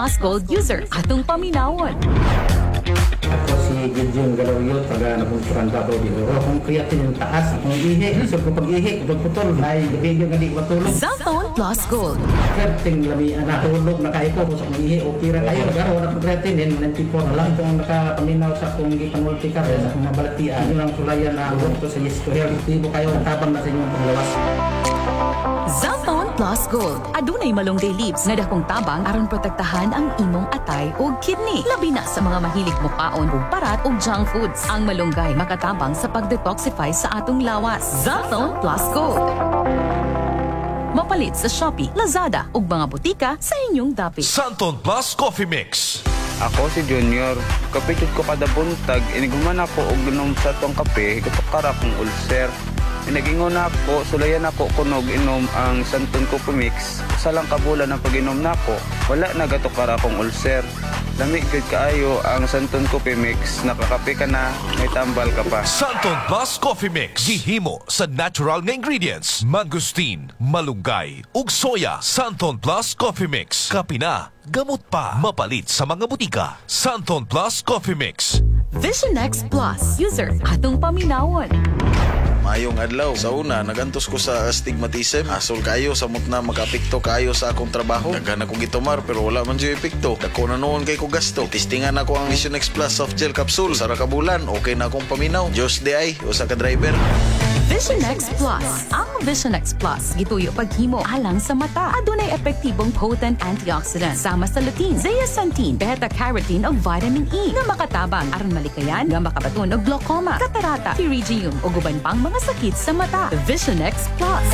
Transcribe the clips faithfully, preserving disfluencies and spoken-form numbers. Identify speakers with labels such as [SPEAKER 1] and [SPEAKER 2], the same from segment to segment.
[SPEAKER 1] Plus Gold user atong paminawon.
[SPEAKER 2] Ako si Gideon Galawiyot, taga Nabunturan Davao de Oro. Kung creatine yung taas, kung ihi, so kung pag-ihi, kung pagputol, ay bigyan nga di matulog.
[SPEAKER 1] Zaltone Plus Gold.
[SPEAKER 2] Creatine lami, natulog na kayo ko, sa kung ihi, okay ra kayo. Pero wala kong creatine, ninety-four na lang. Kung nakapaminaw sa kung gipanulti ka, sa kung mabalatian, yun ang sulayan na huwag to sa yes to health. Tibo kayo, tabang na sa inyong panglawas.
[SPEAKER 1] Zaltone Plus Gold. Adunay malunggay leaves nga dakong tabang aron protektahan ang imong atay ug kidney. Labi na sa mga mahilig mukaon ug parat ug junk foods. Ang malunggay makatabang sa pag-detoxify sa atong lawas. Zaltone Plus Gold. Mapalit sa Shopee, Lazada ug mga butika sa inyong dapit.
[SPEAKER 3] Zaltone Plus Coffee Mix.
[SPEAKER 4] Ako si Junior. Kapitid ko kada buntag, iniguman ako og inom sa tong kape, katukara kong ulcer. Inagingon ako, sulayan ako kunog inom ang Zaltone Coffee Mix. Sa lang kabulan ang pag-inom nako, wala na gatukara akong ulcer. Lamig gud kaayo ang Zaltone Coffee Mix, nakakape ka na, may tambal ka pa.
[SPEAKER 3] Zaltone Plus Coffee Mix. Gihimo sa natural nga ingredients. Mangustin, malunggay, ug soya. Zaltone Plus Coffee Mix. Kape na, gamot pa. Mapalit sa mga butika. Zaltone Plus Coffee Mix.
[SPEAKER 1] Vision X Plus user atong paminawon.
[SPEAKER 5] Mayong adlaw. Sa una, nagantos ko sa astigmatism. Asol kayo, samot na magapikto kayo sa akong trabaho. Naghan akong gitumar pero wala man siya epekto. Dako na noon kay ko gasto. Tistingan ako ang Vision X Plus soft gel capsule. Sara ka bulan, okay na akong paminaw. Diyos di ay, usa ka driver.
[SPEAKER 1] Vision X Plus. Ang Vision X Plus gituyo paghimo alang sa mata. Adunay epektibong potent antioxidant sama sa lutein, zeaxanthin, beta-carotene ug vitamin E nga makatabang aron malikayan nga makabaton og glaucoma, katarata, pterygium ug uban pang mga sakit sa mata. Vision X Plus.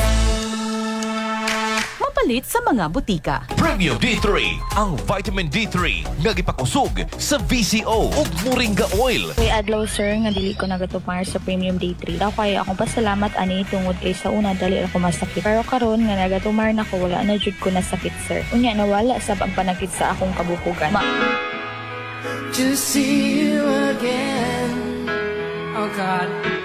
[SPEAKER 1] Mapalit sa mga butika.
[SPEAKER 3] Premium D three. Ang vitamin D three nga gipakusog sa V C O ug Moringa Oil.
[SPEAKER 6] Kay adlaw sir nga dili ko nagatupar sa Premium D three. Daw kay akong pasalamat ani tungod kay sa una dali ako masakit. Pero karon nga nagatumar na ko wala na jud ko nasakit sir. Unya nawala sa pagpanakit sa akong kabukugan. Ma
[SPEAKER 7] To see you again. Oh God.